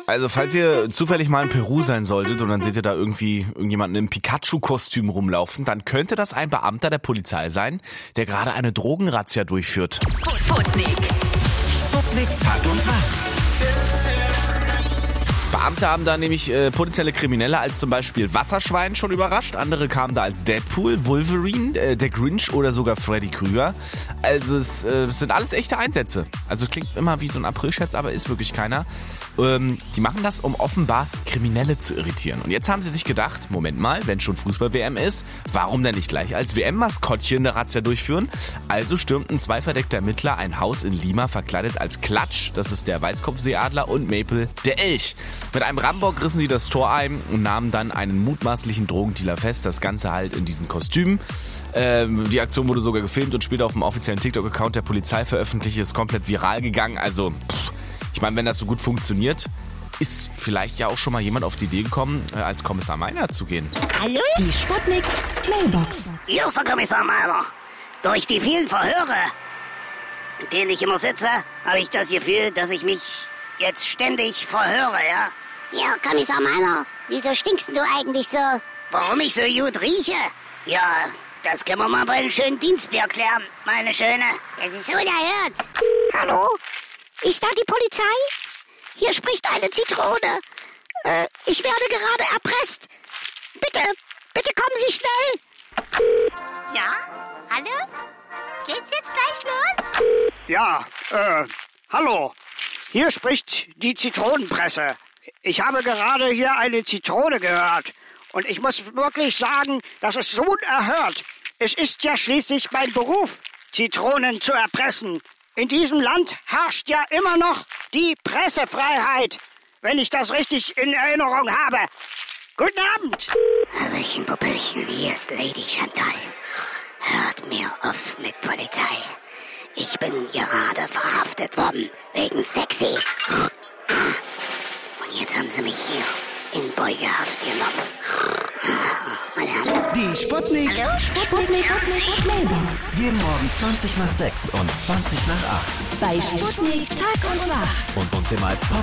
Also falls ihr zufällig mal in Peru sein solltet und dann seht ihr da irgendwie irgendjemanden im Pikachu-Kostüm rumlaufen, dann könnte das ein Beamter der Polizei sein, der gerade eine Drogenrazzia durchführt. Sputnik. Sputnik Tag und Tag. Beamte haben da nämlich potenzielle Kriminelle als zum Beispiel Wasserschwein schon überrascht. Andere kamen da als Deadpool, Wolverine, der Grinch oder sogar Freddy Krüger. Also es sind alles echte Einsätze. Also es klingt immer wie so ein Aprilscherz, aber ist wirklich keiner. Die machen das, um offenbar Kriminelle zu irritieren. Und jetzt haben sie sich gedacht, Moment mal, wenn schon Fußball-WM ist, warum denn nicht gleich als WM-Maskottchen eine Razzia durchführen? Also stürmten 2 verdeckte Ermittler ein Haus in Lima verkleidet als Klatsch, das ist der Weißkopfseeadler, und Maple, der Elch. Mit einem Rambock rissen die das Tor ein und nahmen dann einen mutmaßlichen Drogendealer fest, das Ganze halt in diesen Kostümen. Die Aktion wurde sogar gefilmt und später auf dem offiziellen TikTok-Account der Polizei veröffentlicht, ist komplett viral gegangen. Also, ich meine, wenn das so gut funktioniert, ist vielleicht ja auch schon mal jemand auf die Idee gekommen, als Kommissar Meiner zu gehen. Hallo? Die Sputnik Mailbox. Hier ist der Kommissar Meiner. Durch die vielen Verhöre, in denen ich immer sitze, habe ich das Gefühl, dass ich mich jetzt ständig verhöre, ja? Ja, Kommissar Meiner, wieso stinkst du eigentlich so? Warum ich so gut rieche? Ja, das können wir mal bei einem schönen Dienstbier klären, meine Schöne. Das ist unerhört. Hallo? Ist da die Polizei? Hier spricht eine Zitrone. Ich werde gerade erpresst. Bitte kommen Sie schnell. Ja? Hallo? Geht's jetzt gleich los? Ja, hallo. Hier spricht die Zitronenpresse. Ich habe gerade hier eine Zitrone gehört. Und ich muss wirklich sagen, das ist so unerhört. Es ist ja schließlich mein Beruf, Zitronen zu erpressen. In diesem Land herrscht ja immer noch die Pressefreiheit, wenn ich das richtig in Erinnerung habe. Guten Abend. Hallöchen, Popöchen, hier ist Lady Chantal. Hört mir auf mit Polizei. Ich bin gerade verhaftet worden, wegen sexy. Und jetzt haben sie mich hier in Beugehaft genommen. Die Sputnik. Hallo? Sputnik Mailbox. Jeden Morgen 20 nach 6 und 20 nach 8. Bei Sputnik Tag und Tag. Und uns immer als